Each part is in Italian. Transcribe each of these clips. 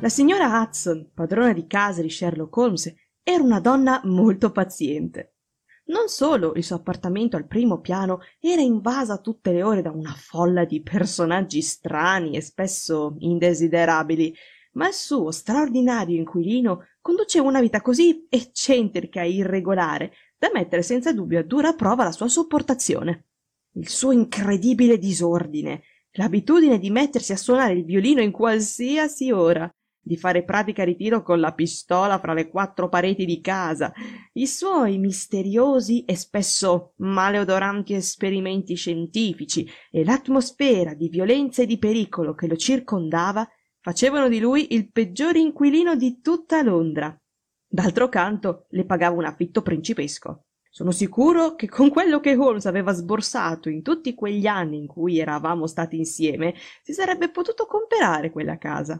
La signora Hudson, padrona di casa di Sherlock Holmes, era una donna molto paziente. Non solo il suo appartamento al primo piano era invaso a tutte le ore da una folla di personaggi strani e spesso indesiderabili, ma il suo straordinario inquilino conduceva una vita così eccentrica e irregolare da mettere senza dubbio a dura prova la sua sopportazione. Il suo incredibile disordine, l'abitudine di mettersi a suonare il violino in qualsiasi ora, di fare pratica di tiro con la pistola fra le quattro pareti di casa, i suoi misteriosi e spesso maleodoranti esperimenti scientifici e l'atmosfera di violenza e di pericolo che lo circondava facevano di lui il peggiore inquilino di tutta Londra. D'altro canto le pagava un affitto principesco. Sono sicuro che con quello che Holmes aveva sborsato in tutti quegli anni in cui eravamo stati insieme si sarebbe potuto comperare quella casa.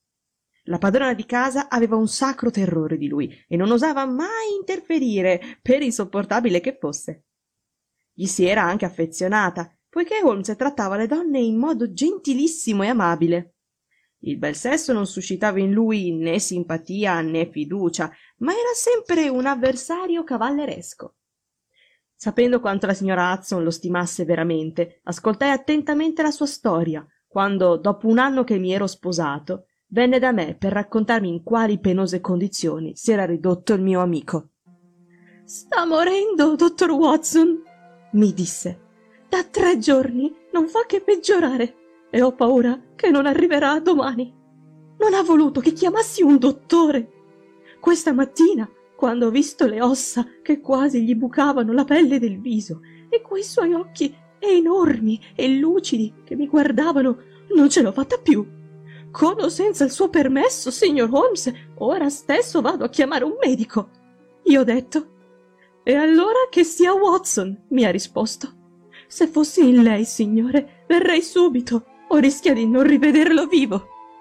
La padrona di casa aveva un sacro terrore di lui e non osava mai interferire, per insopportabile che fosse. Gli si era anche affezionata, poiché Holmes trattava le donne in modo gentilissimo e amabile. Il bel sesso non suscitava in lui né simpatia né fiducia, ma era sempre un avversario cavalleresco. Sapendo quanto la signora Hudson lo stimasse veramente, ascoltai attentamente la sua storia, quando, dopo un anno che mi ero sposato, venne da me per raccontarmi in quali penose condizioni si era ridotto il mio amico. «Sta morendo, dottor Watson», mi disse. «Da 3 giorni non fa che peggiorare e ho paura che non arriverà domani. Non ha voluto che chiamassi un dottore. Questa mattina, quando ho visto le ossa che quasi gli bucavano la pelle del viso e quei suoi occhi enormi e lucidi che mi guardavano, non ce l'ho fatta più. Con o senza il suo permesso, signor Holmes, ora stesso vado a chiamare un medico». Io ho detto: «E allora che sia Watson», mi ha risposto. «Se fossi in lei, signore, verrei subito, o rischia di non rivederlo vivo».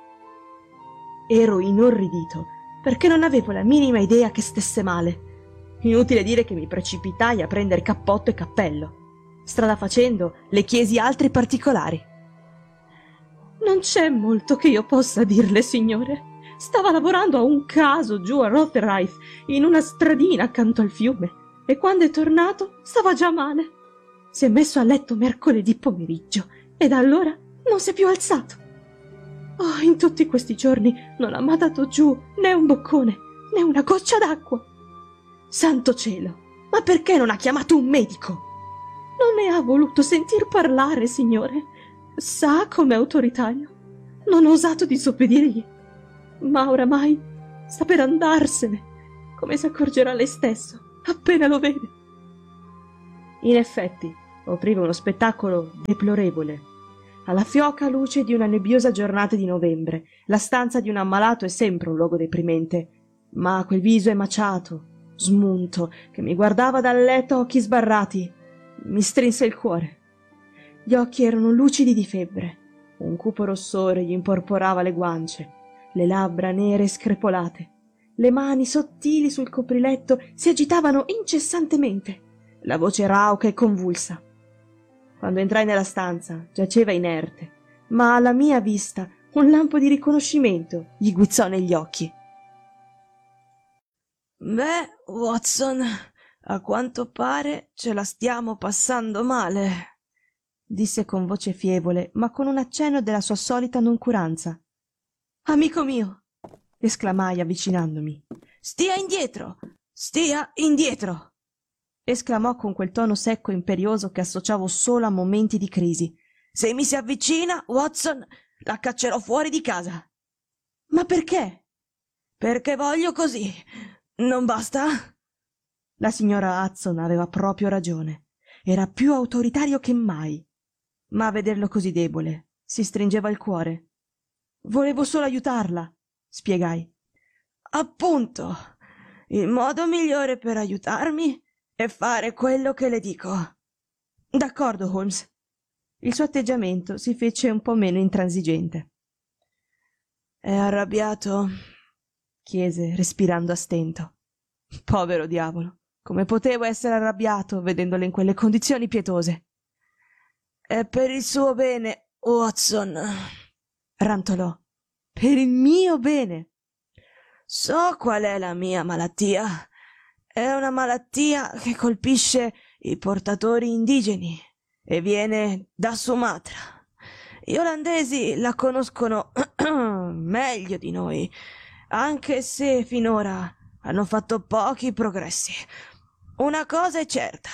Ero inorridito, perché non avevo la minima idea che stesse male. Inutile dire che mi precipitai a prendere cappotto e cappello. Strada facendo, le chiesi altri particolari. «Non c'è molto che io possa dirle, signore. Stava lavorando a un caso giù a Rotherhithe, in una stradina accanto al fiume, e quando è tornato stava già male. Si è messo a letto mercoledì pomeriggio e da allora non si è più alzato. Oh, in tutti questi giorni non ha mai dato giù né un boccone né una goccia d'acqua. Santo cielo, ma perché non ha chiamato un medico? Non ne ha voluto sentir parlare, signore. Sa com'è autoritario. Non ho osato disobbedirgli, ma oramai sta per andarsene, come si accorgerà lei stesso appena lo vede». In effetti offriva uno spettacolo deplorevole. Alla fioca luce di una nebbiosa giornata di novembre, la stanza di un ammalato è sempre un luogo deprimente, ma quel viso emaciato, smunto, che mi guardava dal letto a occhi sbarrati, mi strinse il cuore. Gli occhi erano lucidi di febbre, un cupo rossore gli imporporava le guance, le labbra nere e screpolate, le mani sottili sul copriletto si agitavano incessantemente, la voce rauca e convulsa. Quando entrai nella stanza giaceva inerte, ma alla mia vista un lampo di riconoscimento gli guizzò negli occhi. «Beh, Watson, a quanto pare ce la stiamo passando male», disse con voce fievole, ma con un accenno della sua solita noncuranza. «Amico mio», esclamai avvicinandomi. «Stia indietro! Stia indietro!» esclamò con quel tono secco e imperioso che associavo solo a momenti di crisi. «Se mi si avvicina, Watson, la caccerò fuori di casa». «Ma perché?» «Perché voglio così. Non basta?» La signora Hudson aveva proprio ragione. Era più autoritario che mai. Ma a vederlo così debole si stringeva il cuore. «Volevo solo aiutarla», spiegai. «Appunto, il modo migliore per aiutarmi è fare quello che le dico». «D'accordo, Holmes». Il suo atteggiamento si fece un po' meno intransigente. «È arrabbiato?» chiese, respirando a stento. Povero diavolo, come potevo essere arrabbiato vedendole in quelle condizioni pietose? «È per il suo bene, Watson», rantolò. per il mio bene. So qual è la mia malattia. È una malattia che colpisce i portatori indigeni e viene da Sumatra. Gli olandesi la conoscono meglio di noi, anche se finora hanno fatto pochi progressi. Una cosa è certa: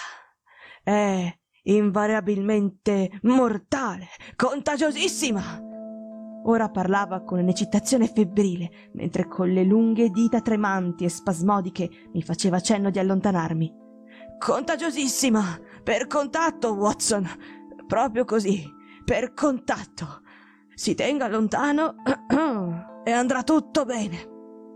è invariabilmente mortale, contagiosissima. Ora parlava con un'eccitazione febbrile, mentre con le lunghe dita tremanti e spasmodiche mi faceva cenno di allontanarmi. Contagiosissima, per contatto, Watson. Proprio così, per contatto. Si tenga lontano e andrà tutto bene.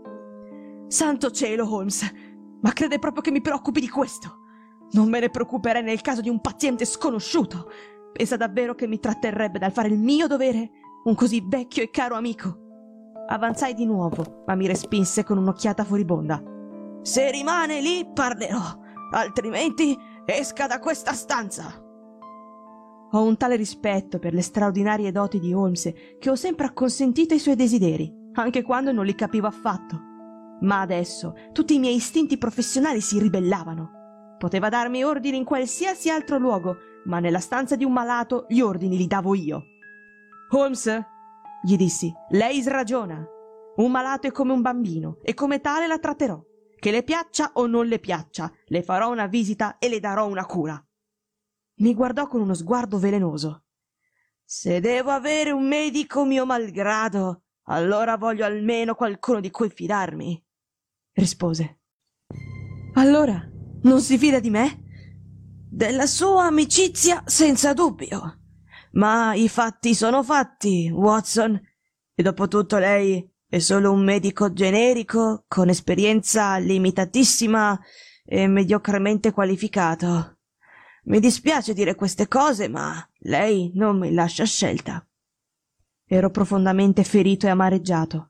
Santo cielo, Holmes! Ma crede proprio che mi preoccupi di questo? Non me ne preoccuperei nel caso di un paziente sconosciuto. Pensa davvero che mi tratterrebbe dal fare il mio dovere un così vecchio e caro amico? Avanzai di nuovo, ma mi respinse con un'occhiata furibonda. Se rimane lì parlerò, altrimenti esca da questa stanza. Ho un tale rispetto per le straordinarie doti di Holmes che ho sempre acconsentito ai suoi desideri, anche quando non li capivo affatto. Ma adesso tutti i miei istinti professionali si ribellavano. Poteva darmi ordini in qualsiasi altro luogo, ma nella stanza di un malato gli ordini li davo io. Holmes, gli dissi, lei sragiona. Un malato è come un bambino e come tale la tratterò. Che le piaccia o non le piaccia, le farò una visita e le darò una cura. Mi guardò con uno sguardo velenoso. Se devo avere un medico mio malgrado, allora voglio almeno qualcuno di cui fidarmi, rispose. Allora, non si fida di me? Della sua amicizia senza dubbio. Ma i fatti sono fatti, Watson, e dopotutto lei è solo un medico generico con esperienza limitatissima e mediocremente qualificato. Mi dispiace dire queste cose, ma lei non mi lascia scelta. Ero profondamente ferito e amareggiato.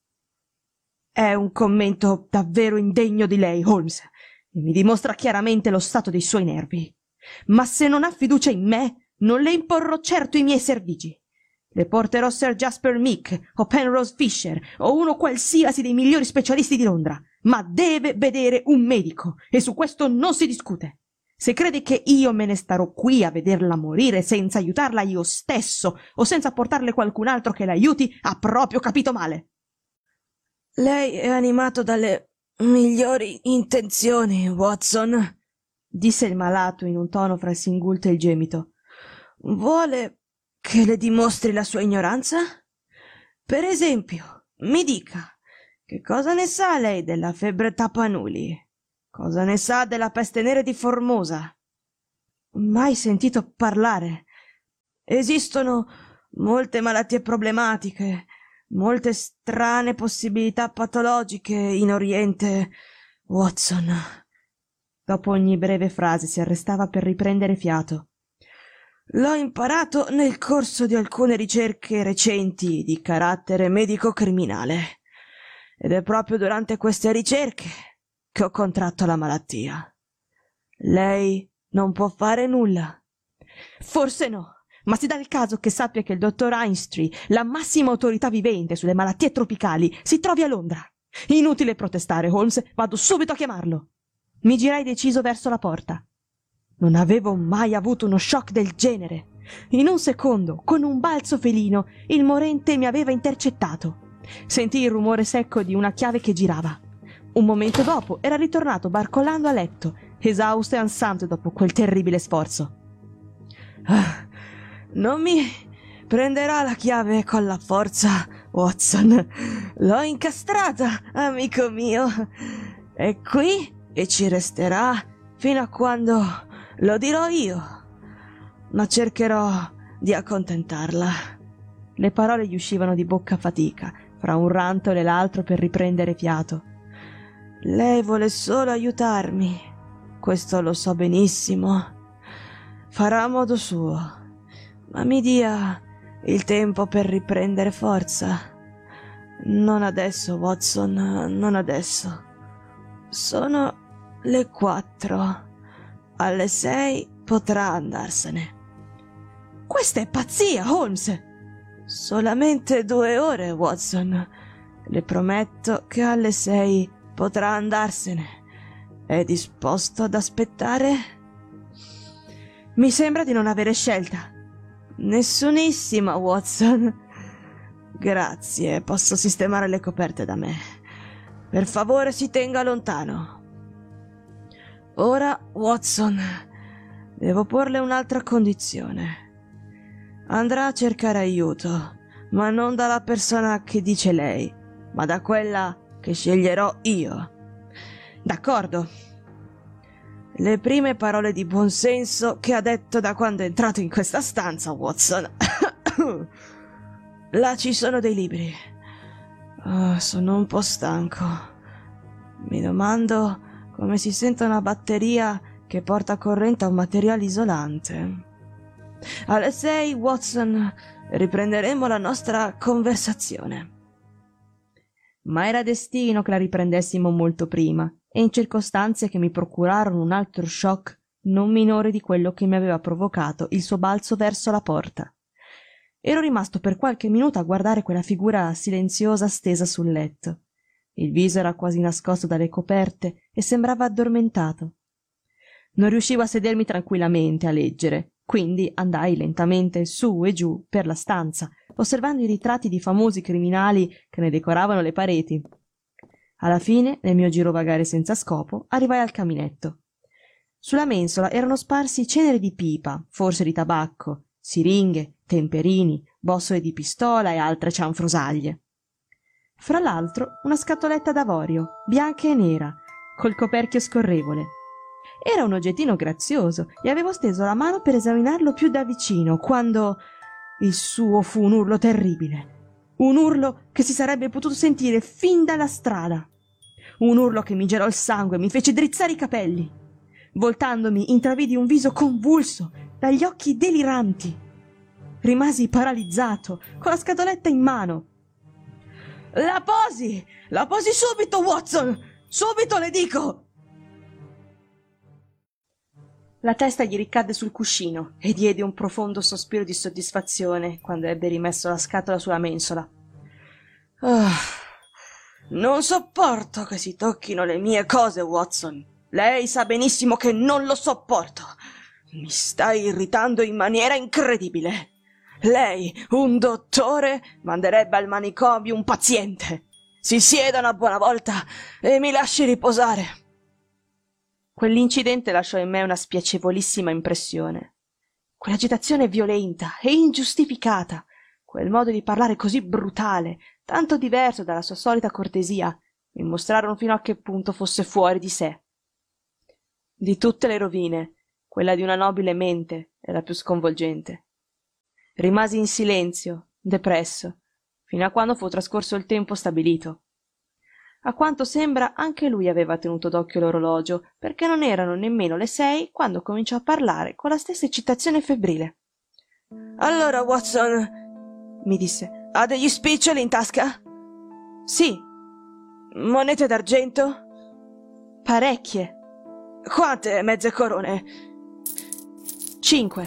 È un commento davvero indegno di lei, Holmes, e mi dimostra chiaramente lo stato dei suoi nervi. Ma se non ha fiducia in me, non le imporrò certo i miei servigi. Le porterò Sir Jasper Meek o Penrose Fisher o uno qualsiasi dei migliori specialisti di Londra, ma deve vedere un medico e su questo non si discute. Se crede che io me ne starò qui a vederla morire senza aiutarla io stesso o senza portarle qualcun altro che l'aiuti, ha proprio capito male. Lei è animato dalle migliori intenzioni, Watson, disse il malato in un tono fra il singulto e il gemito. Vuole che le dimostri la sua ignoranza? Per esempio, mi dica, che cosa ne sa lei della febbre Tapanuli? Cosa ne sa della peste nera di Formosa? Mai sentito parlare. Esistono molte malattie problematiche, molte strane possibilità patologiche in Oriente, Watson. Dopo ogni breve frase si arrestava per riprendere fiato. L'ho imparato nel corso di alcune ricerche recenti di carattere medico-criminale, ed è proprio durante queste ricerche che ho contratto la malattia. Lei non può fare nulla. Forse no, ma si dà il caso che sappia che il dottor Ainstree, la massima autorità vivente sulle malattie tropicali, si trovi a Londra. Inutile protestare, Holmes, vado subito a chiamarlo. Mi girai deciso verso la porta. Non avevo mai avuto uno shock del genere. In un secondo, con un balzo felino, il morente mi aveva intercettato. Sentii il rumore secco di una chiave che girava. Un momento dopo era ritornato barcollando a letto, esausto e ansante dopo quel terribile sforzo. Non mi prenderà la chiave con la forza, Watson. L'ho incastrata, amico mio. È qui e ci resterà fino a quando lo dirò io. Ma cercherò di accontentarla. Le parole gli uscivano di bocca a fatica, fra un rantolo e l'altro per riprendere fiato. Lei vuole solo aiutarmi, questo lo so benissimo. Farà a modo suo, ma mi dia il tempo per riprendere forza. Non adesso, Watson, non adesso. Sono le 4. Alle 6 potrà andarsene. Questa è pazzia, Holmes! Solamente 2 ore, Watson. Le prometto che alle 6 potrà andarsene. È disposto ad aspettare? Mi sembra di non avere scelta. Nessunissima, Watson. Grazie, posso sistemare le coperte da me. Per favore, si tenga lontano. Ora, Watson, devo porle un'altra condizione. Andrà a cercare aiuto, ma non dalla persona che dice lei, ma da quella che sceglierò io. D'accordo. Le prime parole di buonsenso che ha detto da quando è entrato in questa stanza, Watson. Là ci sono dei libri. Sono un po' stanco. Mi domando come si sente una batteria che porta corrente a un materiale isolante. Alle 6, Watson, riprenderemo la nostra conversazione. Ma era destino che la riprendessimo molto prima, e in circostanze che mi procurarono un altro shock non minore di quello che mi aveva provocato il suo balzo verso la porta. Ero rimasto per qualche minuto a guardare quella figura silenziosa stesa sul letto. Il viso era quasi nascosto dalle coperte e sembrava addormentato. Non riuscivo a sedermi tranquillamente a leggere, quindi andai lentamente su e giù per la stanza, osservando i ritratti di famosi criminali che ne decoravano le pareti. Alla fine, nel mio girovagare senza scopo, arrivai al caminetto. Sulla mensola erano sparsi ceneri di pipa, forse di tabacco, siringhe, temperini, bossole di pistola e altre cianfrusaglie. Fra l'altro una scatoletta d'avorio, bianca e nera, col coperchio scorrevole. Era un oggettino grazioso e avevo steso la mano per esaminarlo più da vicino, quando il suo fu un urlo terribile. Un urlo che si sarebbe potuto sentire fin dalla strada. Un urlo che mi gelò il sangue e mi fece drizzare i capelli. Voltandomi intravidi un viso convulso, dagli occhi deliranti. Rimasi paralizzato, con la scatoletta in mano. La posi! La posi subito, Watson! Subito, le dico! La testa gli ricadde sul cuscino e diede un profondo sospiro di soddisfazione quando ebbe rimesso la scatola sulla mensola. Non sopporto che si tocchino le mie cose, Watson. Lei sa benissimo che non lo sopporto. Mi stai irritando in maniera incredibile. Lei, un dottore, manderebbe al manicomio un paziente. Si sieda una buona volta e mi lasci riposare. Quell'incidente lasciò in me una spiacevolissima impressione. Quell'agitazione violenta e ingiustificata, quel modo di parlare così brutale, tanto diverso dalla sua solita cortesia, mi mostrarono fino a che punto fosse fuori di sé. Di tutte le rovine, quella di una nobile mente è la più sconvolgente. Rimasi in silenzio, depresso, fino a quando fu trascorso il tempo stabilito. A quanto sembra anche lui aveva tenuto d'occhio l'orologio, perché non erano nemmeno le 6 quando cominciò a parlare con la stessa eccitazione febbrile. «Allora, Watson», mi disse, «ha degli spiccioli in tasca?» «Sì». «Monete d'argento?» «Parecchie». «Quante mezze corone?» «5».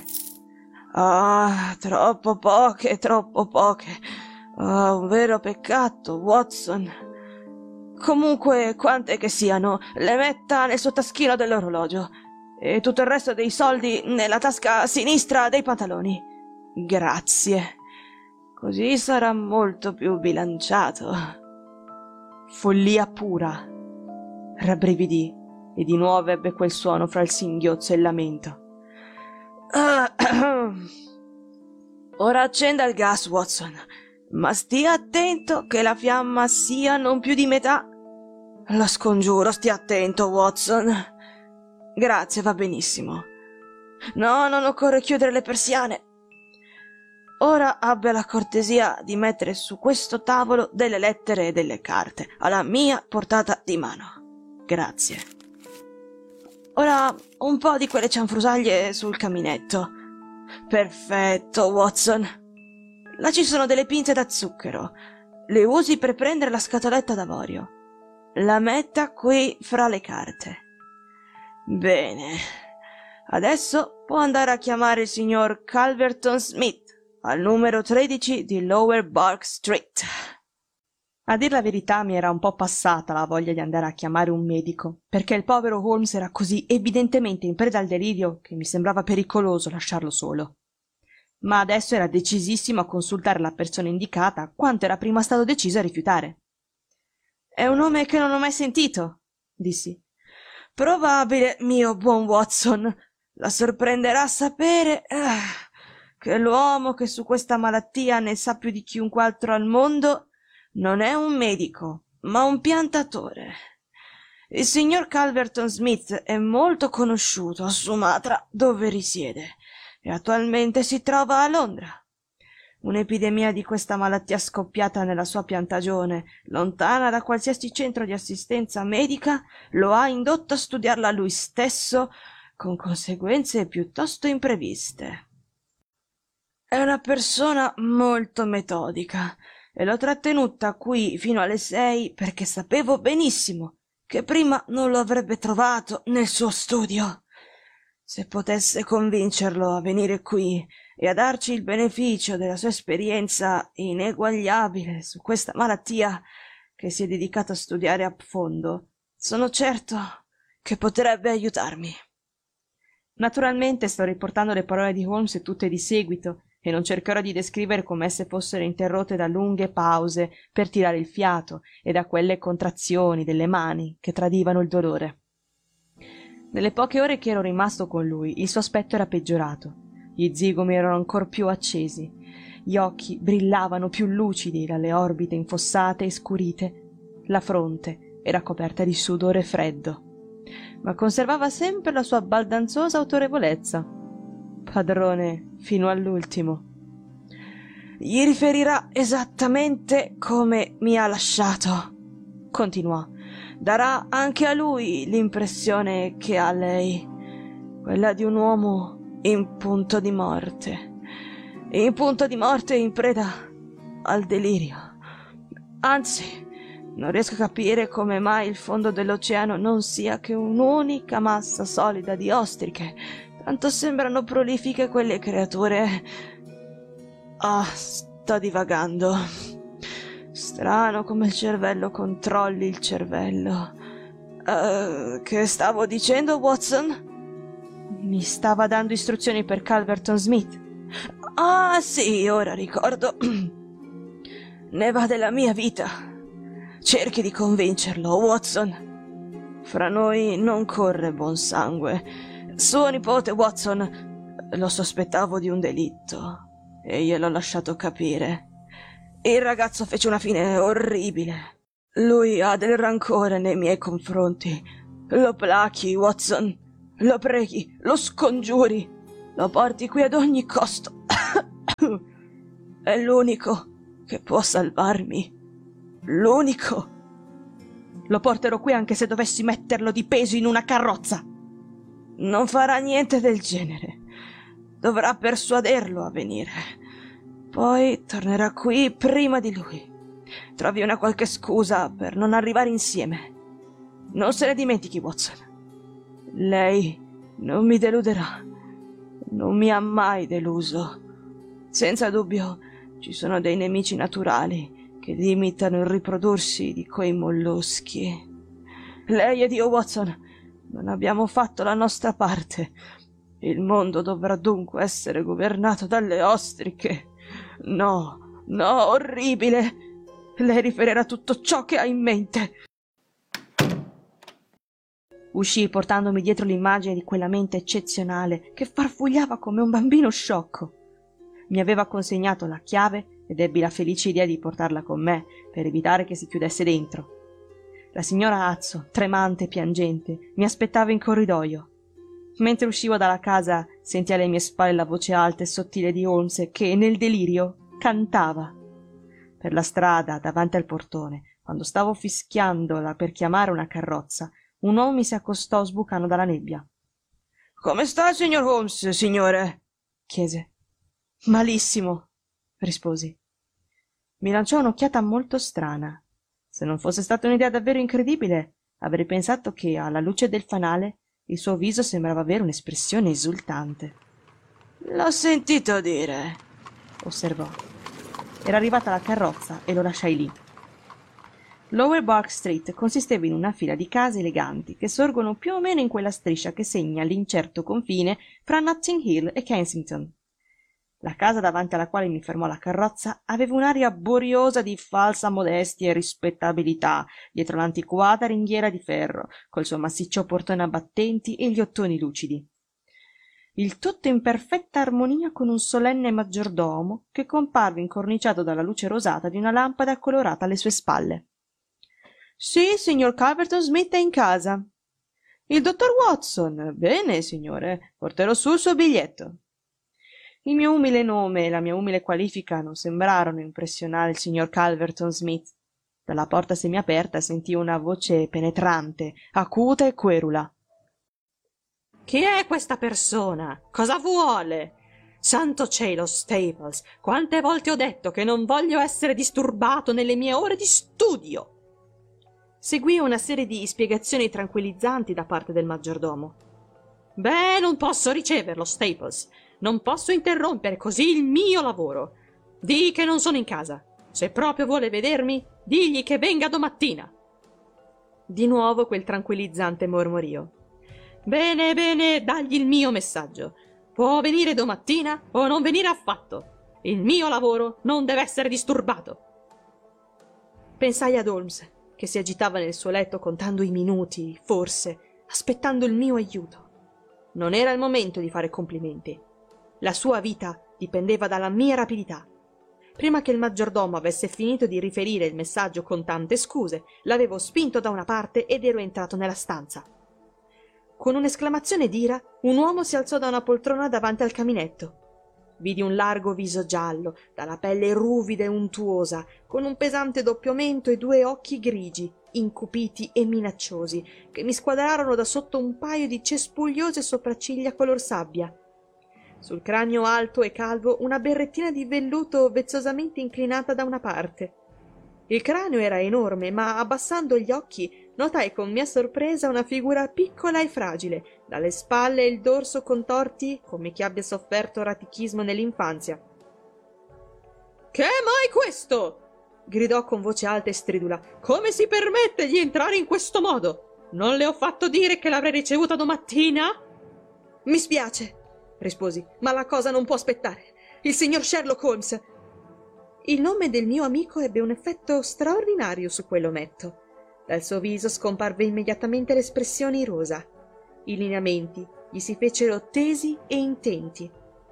Troppo poche, troppo poche. Un vero peccato, Watson. Comunque, quante che siano, le metta nel suo taschino dell'orologio e tutto il resto dei soldi nella tasca sinistra dei pantaloni. Grazie. Così sarà molto più bilanciato. Follia pura. Rabbrividì e di nuovo ebbe quel suono fra il singhiozzo e il lamento. Ora accenda il gas, Watson, ma stia attento che la fiamma sia non più di metà. La scongiuro, stia attento, Watson. Grazie, va benissimo. No, non occorre chiudere le persiane. Ora abbia la cortesia di mettere su questo tavolo delle lettere e delle carte, alla mia portata di mano. Grazie. Ora un po' di quelle cianfrusaglie sul caminetto. Perfetto, Watson. Là ci sono delle pinze da zucchero. Le usi per prendere la scatoletta d'avorio. La metta qui fra le carte. Bene. Adesso può andare a chiamare il signor Calverton Smith al numero 13 di Lower Bark Street. A dir la verità mi era un po' passata la voglia di andare a chiamare un medico, perché il povero Holmes era così evidentemente in preda al delirio che mi sembrava pericoloso lasciarlo solo. Ma adesso era decisissimo a consultare la persona indicata, quanto era prima stato deciso a rifiutare. «È un nome che non ho mai sentito», dissi. «Probabile, mio buon Watson. La sorprenderà sapere che l'uomo che su questa malattia ne sa più di chiunque altro al mondo non è un medico, ma un piantatore. Il signor Calverton Smith è molto conosciuto a Sumatra, dove risiede, e attualmente si trova a Londra. Un'epidemia di questa malattia scoppiata nella sua piantagione, lontana da qualsiasi centro di assistenza medica, lo ha indotto a studiarla lui stesso, con conseguenze piuttosto impreviste. È una persona molto metodica, e l'ho trattenuta qui fino alle 6 perché sapevo benissimo che prima non lo avrebbe trovato nel suo studio. Se potesse convincerlo a venire qui e a darci il beneficio della sua esperienza ineguagliabile su questa malattia che si è dedicato a studiare a fondo, sono certo che potrebbe aiutarmi. Naturalmente sto riportando le parole di Holmes tutte di seguito, e non cercherò di descrivere come esse fossero interrotte da lunghe pause per tirare il fiato e da quelle contrazioni delle mani che tradivano il dolore. Nelle poche ore che ero rimasto con lui, il suo aspetto era peggiorato. Gli zigomi erano ancor più accesi, gli occhi brillavano più lucidi dalle orbite infossate e scurite, la fronte era coperta di sudore freddo, ma conservava sempre la sua baldanzosa autorevolezza. Padrone fino all'ultimo. Gli riferirà esattamente come mi ha lasciato, continuò. Darà anche a lui l'impressione che ha lei, quella di un uomo in punto di morte e in preda al delirio. Anzi, non riesco a capire come mai il fondo dell'oceano non sia che un'unica massa solida di ostriche. Tanto sembrano prolifiche quelle creature. Sto divagando. Strano come il cervello controlli il cervello. Che stavo dicendo, Watson? Mi stava dando istruzioni per Calverton Smith. Ah, sì, ora ricordo. Ne va della mia vita. Cerchi di convincerlo, Watson. Fra noi non corre buon sangue. Suo nipote, Watson, lo sospettavo di un delitto e gliel'ho lasciato capire. Il ragazzo fece una fine orribile. Lui ha del rancore nei miei confronti. Lo plachi, Watson. Lo preghi, lo scongiuri, lo porti qui ad ogni costo. È l'unico che può salvarmi. L'unico. Lo porterò qui anche se dovessi metterlo di peso in una carrozza. Non farà niente del genere. Dovrà persuaderlo a venire. Poi tornerà qui prima di lui. Trovi una qualche scusa per non arrivare insieme. Non se ne dimentichi, Watson. Lei non mi deluderà. Non mi ha mai deluso. Senza dubbio ci sono dei nemici naturali che limitano il riprodursi di quei molluschi. Lei ed io, Watson, non abbiamo fatto la nostra parte. Il mondo dovrà dunque essere governato dalle ostriche. No, orribile. Lei riferirà tutto ciò che ha in mente. Uscii portandomi dietro l'immagine di quella mente eccezionale che farfugliava come un bambino sciocco. Mi aveva consegnato la chiave ed ebbi la felice idea di portarla con me per evitare che si chiudesse dentro. La signora Azzo, tremante e piangente, mi aspettava in corridoio. Mentre uscivo dalla casa sentii alle mie spalle la voce alta e sottile di Holmes che, nel delirio, cantava. Per la strada, davanti al portone, quando stavo fischiandola per chiamare una carrozza, un uomo mi si accostò sbucando dalla nebbia. «Come sta il signor Holmes, signore?» chiese. «Malissimo», risposi. Mi lanciò un'occhiata molto strana. Se non fosse stata un'idea davvero incredibile, avrei pensato che, alla luce del fanale, il suo viso sembrava avere un'espressione esultante. «L'ho sentito dire. osservò. Era arrivata la carrozza e lo lasciai lì. Lower Bark Street consisteva in una fila di case eleganti che sorgono più o meno in quella striscia che segna l'incerto confine fra Notting Hill e Kensington. La casa davanti alla quale mi fermò la carrozza aveva un'aria boriosa di falsa modestia e rispettabilità dietro l'antiquata ringhiera di ferro, col suo massiccio portone a battenti e gli ottoni lucidi. Il tutto in perfetta armonia con un solenne maggiordomo che comparve incorniciato dalla luce rosata di una lampada colorata alle sue spalle. «Sì, signor Calverton Smith è in casa». «Il dottor Watson. Bene, signore, porterò su il suo biglietto». Il mio umile nome e la mia umile qualifica non sembrarono impressionare il signor Calverton Smith. Dalla porta semiaperta sentì una voce penetrante, acuta e querula. «Chi è questa persona? Cosa vuole? Santo cielo, Staples, quante volte ho detto che non voglio essere disturbato nelle mie ore di studio!» Seguì una serie di spiegazioni tranquillizzanti da parte del maggiordomo. «Beh, non posso riceverlo, Staples. Non posso interrompere così il mio lavoro. Dì che non sono in casa. Se proprio vuole vedermi, digli che venga domattina». Di nuovo quel tranquillizzante mormorio. «Bene, bene, dagli il mio messaggio. Può venire domattina o non venire affatto. Il mio lavoro non deve essere disturbato». Pensai ad Holmes, che si agitava nel suo letto contando i minuti, forse, aspettando il mio aiuto. Non era il momento di fare complimenti. La sua vita dipendeva dalla mia rapidità. Prima che il maggiordomo avesse finito di riferire il messaggio con tante scuse, l'avevo spinto da una parte ed ero entrato nella stanza. Con un'esclamazione d'ira, un uomo si alzò da una poltrona davanti al caminetto. Vidi un largo viso giallo, dalla pelle ruvida e untuosa, con un pesante doppio mento e 2 occhi grigi, incupiti e minacciosi, che mi squadrarono da sotto un paio di cespugliose sopracciglia color sabbia. Sul cranio alto e calvo una berrettina di velluto vezzosamente inclinata da una parte. Il cranio era enorme, ma abbassando gli occhi notai con mia sorpresa una figura piccola e fragile, dalle spalle e il dorso contorti come chi abbia sofferto ratichismo nell'infanzia. «Che è mai questo?» gridò con voce alta e stridula. «Come si permette di entrare in questo modo? Non le ho fatto dire che l'avrei ricevuta domattina?» «Mi spiace», risposi, «ma la cosa non può aspettare. Il signor Sherlock Holmes». Il nome del mio amico ebbe un effetto straordinario su quell'ometto. Dal suo viso scomparve immediatamente l'espressione irosa. I lineamenti gli si fecero tesi e intenti.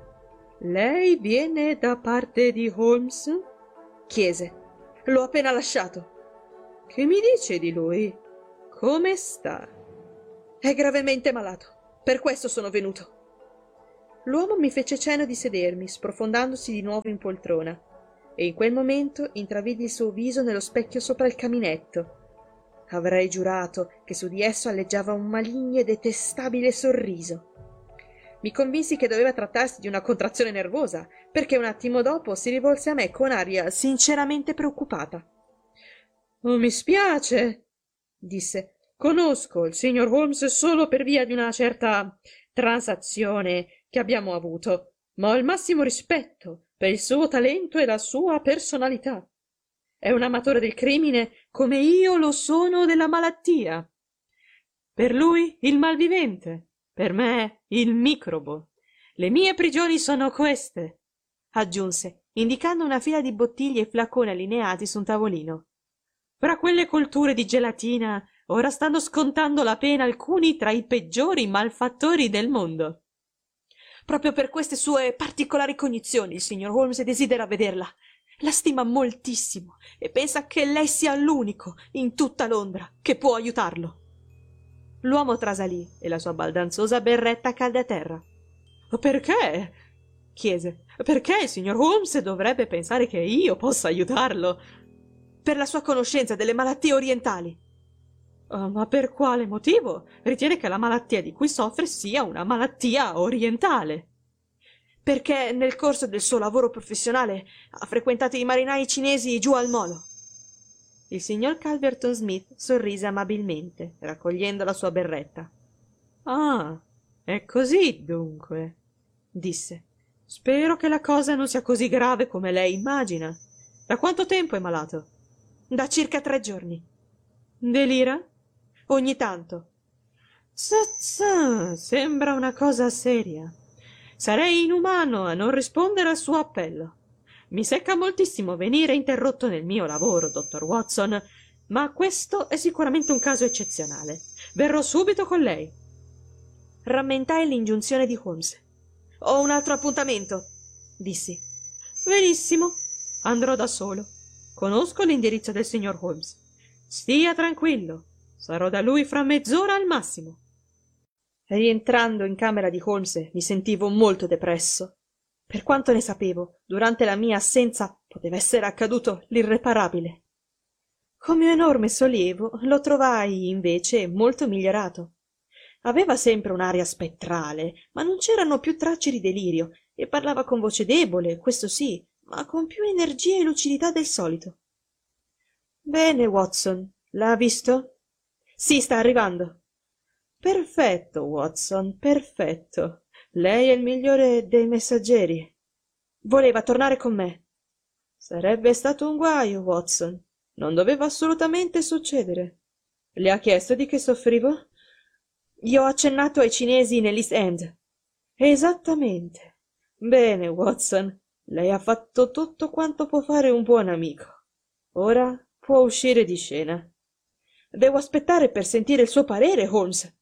«Lei viene da parte di Holmes?» chiese. «L'ho appena lasciato». «Che mi dice di lui? Come sta?» «È gravemente malato. Per questo sono venuto». L'uomo mi fece cenno di sedermi, sprofondandosi di nuovo in poltrona, e in quel momento intravidi il suo viso nello specchio sopra il caminetto. Avrei giurato che su di esso alleggiava un maligno e detestabile sorriso. Mi convinsi che doveva trattarsi di una contrazione nervosa, perché un attimo dopo si rivolse a me con aria sinceramente preoccupata. «Oh, mi spiace», disse. «Conosco il signor Holmes solo per via di una certa transazione che abbiamo avuto, ma ho il massimo rispetto per il suo talento e la sua personalità. È un amatore del crimine come io lo sono della malattia. Per lui il malvivente, per me il microbo. Le mie prigioni sono queste», aggiunse, indicando una fila di bottiglie e flaconi allineati su un tavolino. «Fra quelle colture di gelatina ora stanno scontando la pena alcuni tra i peggiori malfattori del mondo». «Proprio per queste sue particolari cognizioni il signor Holmes desidera vederla. La stima moltissimo e pensa che lei sia l'unico in tutta Londra che può aiutarlo». L'uomo trasalì e la sua baldanzosa berretta cadde a terra. «Perché?» chiese. «Perché il signor Holmes dovrebbe pensare che io possa aiutarlo?» «Per la sua conoscenza delle malattie orientali». «Ma per quale motivo ritiene che la malattia di cui soffre sia una malattia orientale?» «Perché nel corso del suo lavoro professionale ha frequentato i marinai cinesi giù al molo». Il signor Calverton Smith sorrise amabilmente, raccogliendo la sua berretta. «Ah, è così dunque», disse. Spero che la cosa non sia così grave come lei immagina. Da quanto tempo è malato? Da circa 3 giorni. Delira? Ogni tanto. Sembra una cosa seria. Sarei inumano a non rispondere al suo appello. Mi secca moltissimo venire interrotto nel mio lavoro, dottor Watson, ma questo è sicuramente un caso eccezionale. Verrò subito con lei. Rammentai l'ingiunzione di Holmes. Ho un altro appuntamento, dissi. Benissimo, andrò da solo. Conosco l'indirizzo del signor Holmes. Stia tranquillo, sarò da lui fra mezz'ora al massimo. Rientrando in camera di Holmes mi sentivo molto depresso. Per quanto ne sapevo, durante la mia assenza poteva essere accaduto l'irreparabile. Con mio enorme sollievo lo trovai invece molto migliorato. Aveva sempre un'aria spettrale, ma non c'erano più tracce di delirio, e parlava con voce debole, questo sì, ma con più energia e lucidità del solito. Bene, Watson, l'ha visto? Sì, sta arrivando. Perfetto, Watson, perfetto. Lei è il migliore dei messaggeri. Voleva tornare con me. Sarebbe stato un guaio, Watson. Non doveva assolutamente succedere. Le ha chiesto di che soffrivo? Gli ho accennato ai cinesi nell'East End. Esattamente. Bene, Watson. Lei ha fatto tutto quanto può fare un buon amico. Ora può uscire di scena. Devo aspettare per sentire il suo parere, Holmes.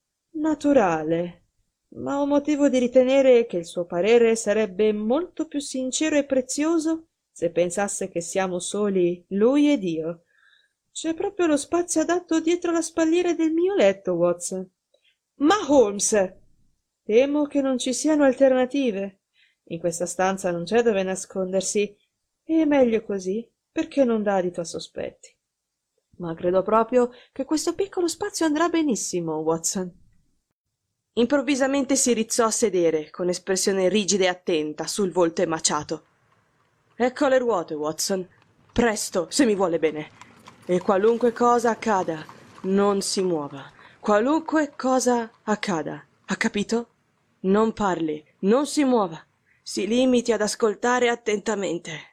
Naturale, ma ho motivo di ritenere che il suo parere sarebbe molto più sincero e prezioso se pensasse che siamo soli lui ed io. C'è proprio lo spazio adatto dietro la spalliera del mio letto, Watson. Ma Holmes! Temo che non ci siano alternative. In questa stanza non c'è dove nascondersi, e meglio così, perché non dà adito a sospetti. Ma credo proprio che questo piccolo spazio andrà benissimo, Watson. Improvvisamente si rizzò a sedere, con espressione rigida e attenta, sul volto emaciato. Ecco le ruote, Watson. Presto, se mi vuole bene. E qualunque cosa accada, non si muova. Qualunque cosa accada. Ha capito? Non parli, non si muova. Si limiti ad ascoltare attentamente.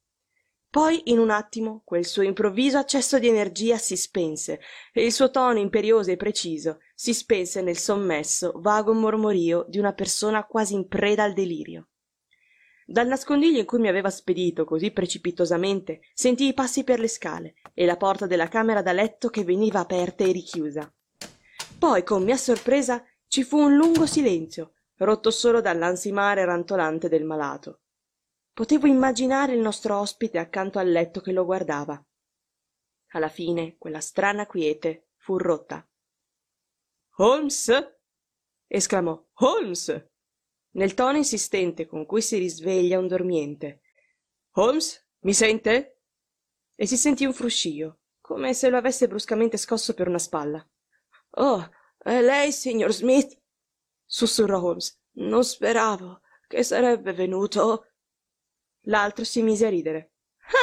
Poi, in un attimo, quel suo improvviso accesso di energia si spense e il suo tono imperioso e preciso si spense nel sommesso, vago mormorio di una persona quasi in preda al delirio. Dal nascondiglio in cui mi aveva spedito così precipitosamente sentii i passi per le scale e la porta della camera da letto che veniva aperta e richiusa. Poi, con mia sorpresa, ci fu un lungo silenzio, rotto solo dall'ansimare rantolante del malato. Potevo immaginare il nostro ospite accanto al letto che lo guardava. Alla fine quella strana quiete fu rotta. «Holmes!» esclamò. «Holmes!» nel tono insistente con cui si risveglia un dormiente. «Holmes, mi sente?» E si sentì un fruscio, come se lo avesse bruscamente scosso per una spalla. «Oh, è lei, signor Smith?» sussurrò Holmes. «Non speravo che sarebbe venuto...» L'altro si mise a ridere.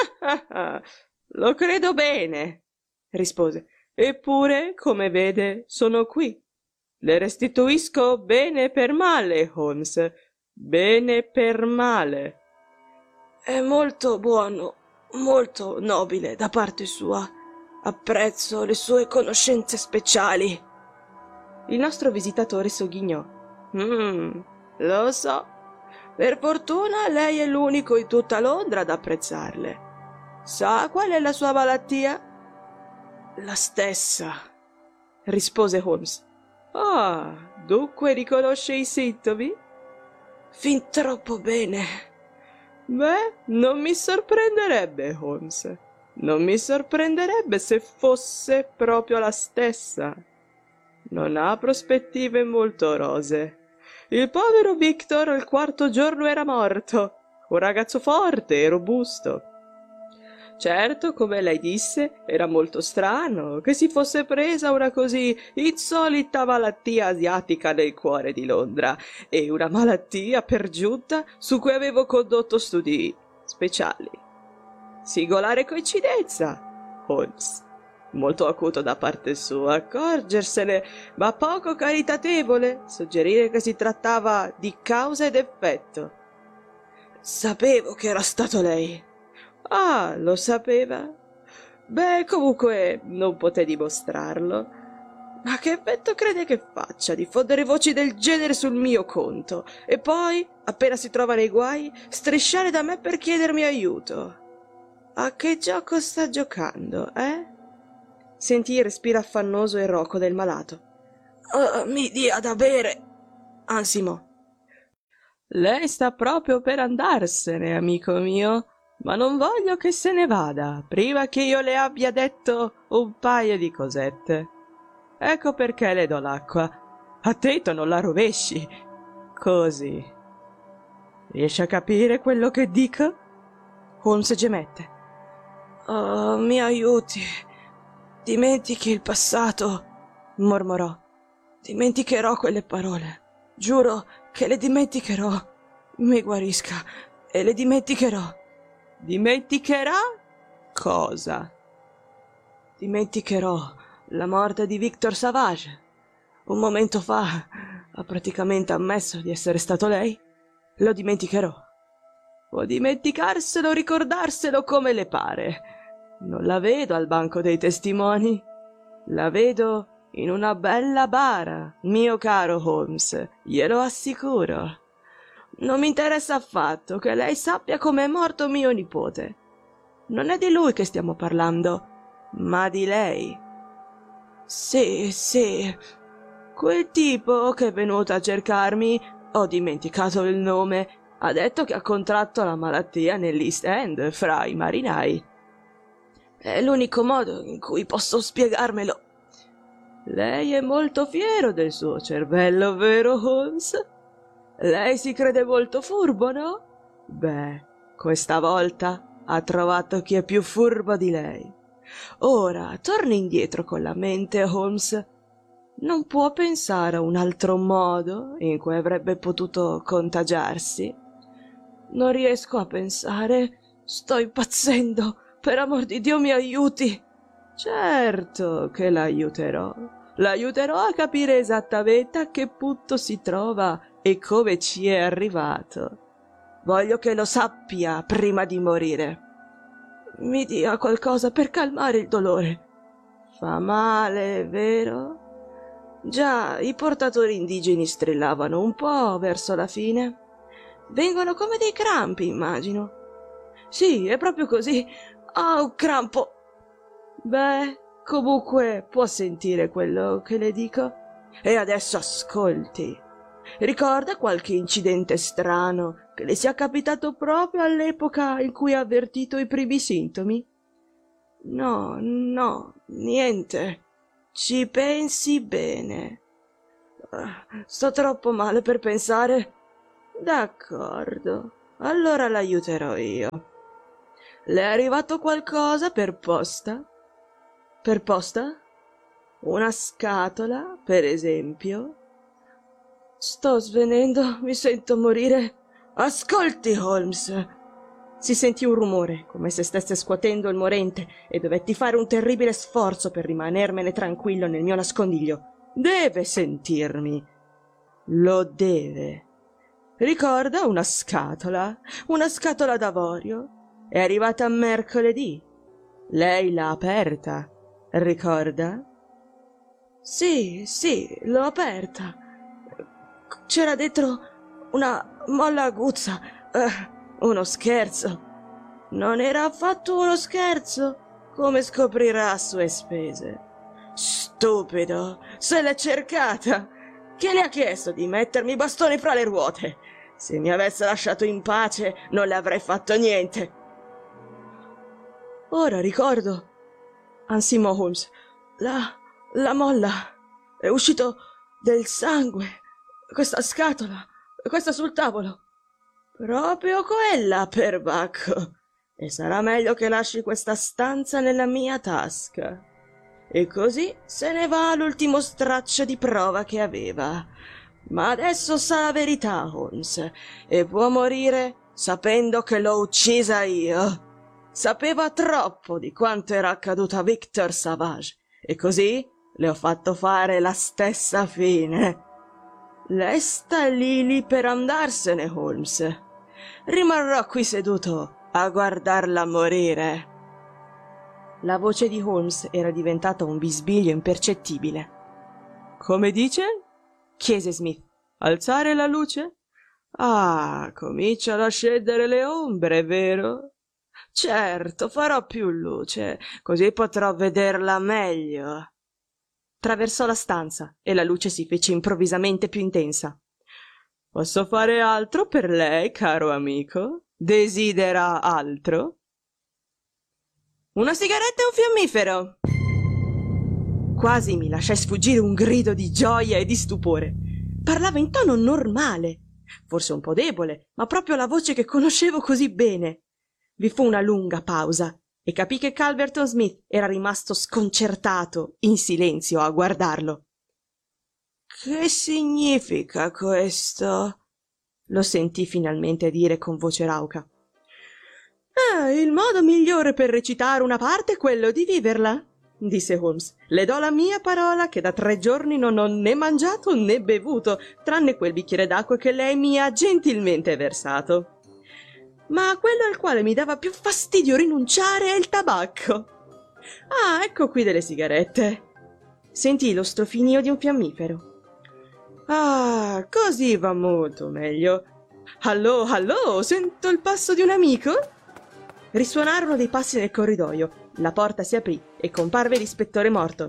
«Lo credo bene», rispose. «Eppure, come vede, sono qui. Le restituisco bene per male, Holmes, bene per male». «È molto buono, molto nobile da parte sua. Apprezzo le sue conoscenze speciali». Il nostro visitatore sogghignò. Lo so. Per fortuna lei è l'unico in tutta Londra ad apprezzarle. Sa qual è la sua malattia?» «La stessa», rispose Holmes. «Ah, dunque riconosce i sintomi?» «Fin troppo bene». «Beh, non mi sorprenderebbe, Holmes. Non mi sorprenderebbe se fosse proprio la stessa. Non ha prospettive molto rose. Il povero Victor il 4° giorno era morto, un ragazzo forte e robusto. Certo, come lei disse, era molto strano che si fosse presa una così insolita malattia asiatica nel cuore di Londra, e una malattia per giunta su cui avevo condotto studi speciali. Singolare coincidenza, Holmes. Molto acuto da parte sua accorgersene, ma poco caritatevole suggerire che si trattava di causa ed effetto. Sapevo che era stato lei. Ah, lo sapeva? Beh, comunque non poté dimostrarlo. Ma che effetto crede che faccia diffondere voci del genere sul mio conto e poi, appena si trova nei guai, strisciare da me per chiedermi aiuto? A che gioco sta giocando, eh? Sentì il respiro affannoso e roco del malato. Mi dia da bere, ansimò. Lei sta proprio per andarsene, amico mio, ma non voglio che se ne vada prima che io le abbia detto un paio di cosette. Ecco perché le do l'acqua. Attento, non la rovesci. Così. Riesci a capire quello che dico? Holmes gemette. Oh, mi aiuti. Dimentichi il passato, mormorò. Dimenticherò quelle parole. Giuro che le dimenticherò. Mi guarisca e le dimenticherò. Dimenticherà? Cosa? Dimenticherò la morte di Victor Savage. Un momento fa ha praticamente ammesso di essere stato lei. Lo dimenticherò. Può dimenticarselo o ricordarselo come le pare. Non la vedo al banco dei testimoni. La vedo in una bella bara, mio caro Holmes, glielo assicuro. Non mi interessa affatto che lei sappia come è morto mio nipote. Non è di lui che stiamo parlando, ma di lei. Sì. Quel tipo che è venuto a cercarmi, ho dimenticato il nome, ha detto che ha contratto la malattia nell'East End fra i marinai. È l'unico modo in cui posso spiegarmelo. Lei è molto fiero del suo cervello, vero Holmes? Lei si crede molto furbo, no? Beh, questa volta ha trovato chi è più furbo di lei. Ora, torni indietro con la mente, Holmes. Non può pensare a un altro modo in cui avrebbe potuto contagiarsi? Non riesco a pensare. Sto impazzendo. Per amor di Dio, mi aiuti. Certo che l'aiuterò. L'aiuterò a capire esattamente a che punto si trova e come ci è arrivato. Voglio che lo sappia prima di morire. Mi dia qualcosa per calmare il dolore. Fa male, vero? Già, i portatori indigeni strillavano un po' verso la fine. Vengono come dei crampi, immagino. Sì, è proprio così. Ah, un crampo. Beh, comunque può sentire quello che le dico. E adesso ascolti. Ricorda qualche incidente strano che le sia capitato proprio all'epoca in cui ha avvertito i primi sintomi? No, niente. Ci pensi bene. Sto troppo male per pensare. D'accordo, allora l'aiuterò io. Le è arrivato qualcosa per posta? Per posta? Una scatola, per esempio? Sto svenendo, mi sento morire. Ascolti, Holmes. Si sentì un rumore, come se stesse scuotendo il morente, e dovetti fare un terribile sforzo per rimanermene tranquillo nel mio nascondiglio. Deve sentirmi. Lo deve. Ricorda una scatola d'avorio. È arrivata mercoledì. Lei l'ha aperta, ricorda? Sì, l'ho aperta. C'era dentro una molla aguzza. Uno scherzo. Non era affatto uno scherzo, come scoprirà a sue spese. Stupido, se l'è cercata. Chi le ha chiesto di mettermi i bastoni fra le ruote? Se mi avesse lasciato in pace non le avrei fatto niente. Ora ricordo, ansimò Holmes, la molla, è uscito del sangue, questa scatola, questa sul tavolo. Proprio quella, perbacco. E sarà meglio che lasci questa stanza nella mia tasca. E così se ne va l'ultimo straccio di prova che aveva. Ma adesso sa la verità, Holmes, e può morire sapendo che l'ho uccisa io. Sapeva troppo di quanto era accaduto a Victor Savage, e così le ho fatto fare la stessa fine. Lei sta lì per andarsene, Holmes. Rimarrò qui seduto a guardarla morire. La voce di Holmes era diventata un bisbiglio impercettibile. Come dice? Chiese Smith. Alzare la luce? Ah, cominciano a scendere le ombre, vero? Certo, farò più luce, così potrò vederla meglio. Attraversò la stanza e la luce si fece improvvisamente più intensa. Posso fare altro per lei, caro amico? Desidera altro? Una sigaretta e un fiammifero! Quasi mi lasciai sfuggire un grido di gioia e di stupore. Parlava in tono normale, forse un po' debole, ma proprio la voce che conoscevo così bene. Vi fu una lunga pausa e capì che Calverton Smith era rimasto sconcertato, in silenzio, a guardarlo. «Che significa questo?» lo sentì finalmente dire con voce rauca. Il modo migliore per recitare una parte è quello di viverla», disse Holmes. «Le do la mia parola che da 3 giorni non ho né mangiato né bevuto, tranne quel bicchiere d'acqua che lei mi ha gentilmente versato. Ma quello al quale mi dava più fastidio rinunciare è il tabacco. Ah, ecco qui delle sigarette». Sentì lo strofinio di un fiammifero. «Ah, così va molto meglio. Allò, allò, sento il passo di un amico?» Risuonarono dei passi nel corridoio, la porta si aprì e comparve l'ispettore Morton.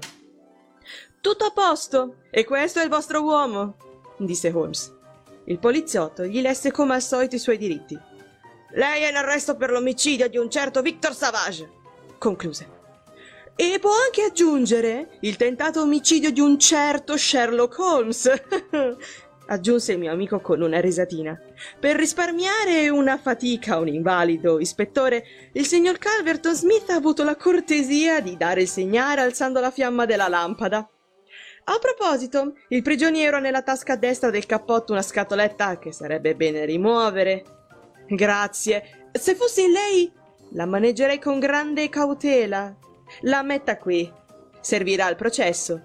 «Tutto a posto, e questo è il vostro uomo», disse Holmes. Il poliziotto gli lesse come al solito i suoi diritti. «Lei è in arresto per l'omicidio di un certo Victor Savage», concluse. «E può anche aggiungere il tentato omicidio di un certo Sherlock Holmes», aggiunse il mio amico con una risatina. «Per risparmiare una fatica a un invalido, ispettore, il signor Calverton Smith ha avuto la cortesia di dare il segnale alzando la fiamma della lampada. A proposito, il prigioniero ha nella tasca destra del cappotto una scatoletta che sarebbe bene rimuovere». «Grazie. Se fossi lei, la maneggerei con grande cautela. La metta qui. Servirà al processo».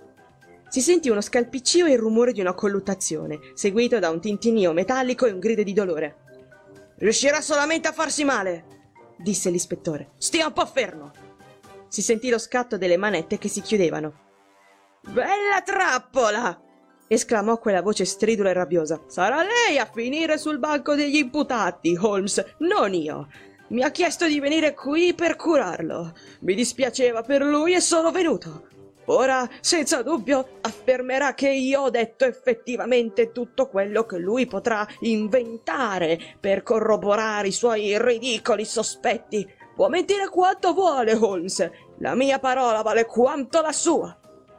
Si sentì uno scalpiccio e il rumore di una colluttazione, seguito da un tintinnio metallico e un grido di dolore. «Riuscirà solamente a farsi male», disse l'ispettore. «Stia un po' fermo». Si sentì lo scatto delle manette che si chiudevano. «Bella trappola!» esclamò quella voce stridula e rabbiosa. «Sarà lei a finire sul banco degli imputati, Holmes, non io. Mi ha chiesto di venire qui per curarlo. Mi dispiaceva per lui e sono venuto. Ora, senza dubbio, affermerà che io ho detto effettivamente tutto quello che lui potrà inventare per corroborare i suoi ridicoli sospetti. Può mentire quanto vuole, Holmes. La mia parola vale quanto la sua».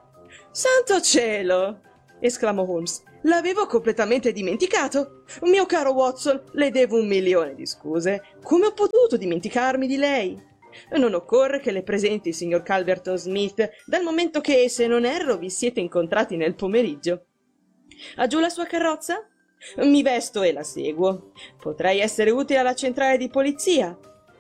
«Santo cielo!» esclamò Holmes. «L'avevo completamente dimenticato. Mio caro Watson, le devo 1.000.000 di scuse. Come ho potuto dimenticarmi di lei? Non occorre che le presenti il signor Calverton Smith, dal momento che, se non erro, vi siete incontrati nel pomeriggio. Ha giù la sua carrozza? Mi vesto e la seguo. Potrei essere utile alla centrale di polizia».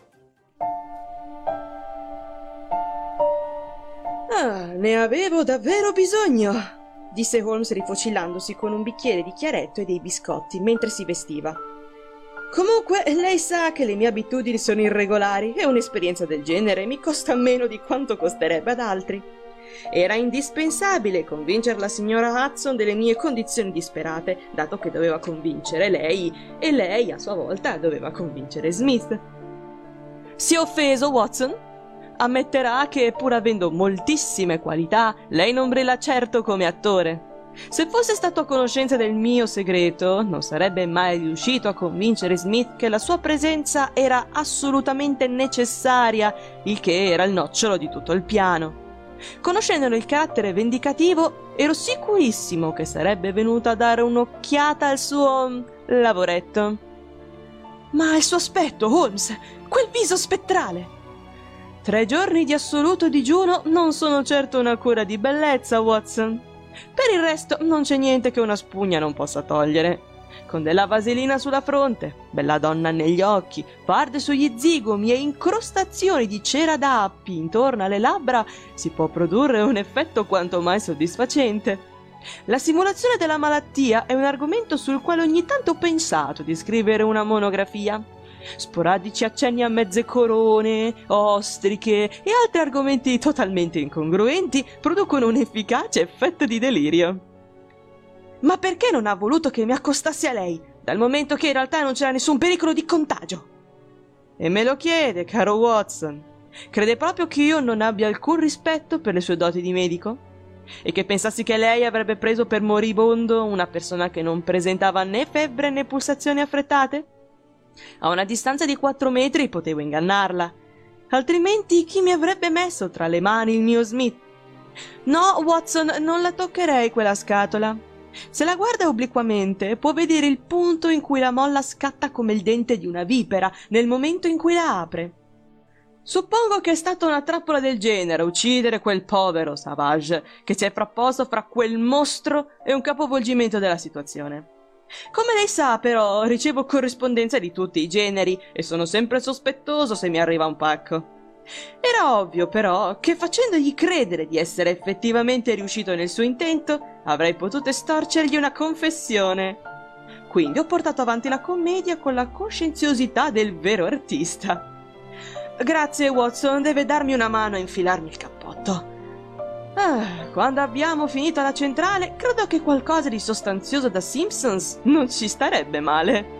«Ah, ne avevo davvero bisogno», disse Holmes rifocillandosi con un bicchiere di chiaretto e dei biscotti mentre si vestiva. «Comunque, lei sa che le mie abitudini sono irregolari e un'esperienza del genere mi costa meno di quanto costerebbe ad altri. Era indispensabile convincere la signora Hudson delle mie condizioni disperate, dato che doveva convincere lei e lei, a sua volta, doveva convincere Smith». «Si è offeso, Watson? Ammetterà che, pur avendo moltissime qualità, lei non brilla certo come attore. Se fosse stato a conoscenza del mio segreto, non sarebbe mai riuscito a convincere Smith che la sua presenza era assolutamente necessaria, il che era il nocciolo di tutto il piano. Conoscendone il carattere vendicativo, ero sicurissimo che sarebbe venuto a dare un'occhiata al suo lavoretto. Ma il suo aspetto, Holmes, quel viso spettrale! 3 giorni di assoluto digiuno non sono certo una cura di bellezza, Watson. Per il resto non c'è niente che una spugna non possa togliere. Con della vaselina sulla fronte, bella donna negli occhi, farde sugli zigomi e incrostazioni di cera d'appi intorno alle labbra si può produrre un effetto quanto mai soddisfacente. La simulazione della malattia è un argomento sul quale ogni tanto ho pensato di scrivere una monografia. Sporadici accenni a mezze corone, ostriche e altri argomenti totalmente incongruenti producono un efficace effetto di delirio. Ma perché non ha voluto che mi accostassi a lei, dal momento che in realtà non c'era nessun pericolo di contagio? E me lo chiede, caro Watson. Crede proprio che io non abbia alcun rispetto per le sue doti di medico? E che pensassi che lei avrebbe preso per moribondo una persona che non presentava né febbre né pulsazioni affrettate? A una distanza di 4 metri potevo ingannarla. Altrimenti chi mi avrebbe messo tra le mani il mio Smith? No, Watson, non la toccherei quella scatola. Se la guarda obliquamente può vedere il punto in cui la molla scatta come il dente di una vipera nel momento in cui la apre. Suppongo che è stata una trappola del genere uccidere quel povero Savage che si è frapposto fra quel mostro e un capovolgimento della situazione. Come lei sa, però, ricevo corrispondenza di tutti i generi e sono sempre sospettoso se mi arriva un pacco. Era ovvio, però, che facendogli credere di essere effettivamente riuscito nel suo intento, avrei potuto estorcergli una confessione. Quindi ho portato avanti la commedia con la coscienziosità del vero artista. Grazie, Watson, deve darmi una mano a infilarmi il cappotto. Quando abbiamo finito la centrale, credo che qualcosa di sostanzioso da Simpsons non ci starebbe male.